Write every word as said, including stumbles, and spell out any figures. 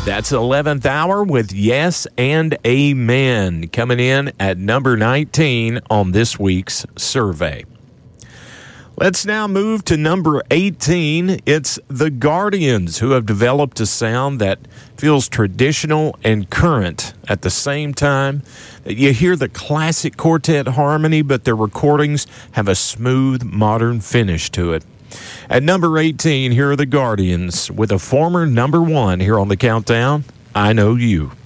That's eleventh hour with Yes and Amen, coming in at number nineteen on this week's survey. Let's now move to number eighteen. It's the Guardians, who have developed a sound that feels traditional and current at the same time. You hear the classic quartet harmony, but their recordings have a smooth, modern finish to it. At number eighteen, here are the Guardians with a former number one here on the countdown, I Know You.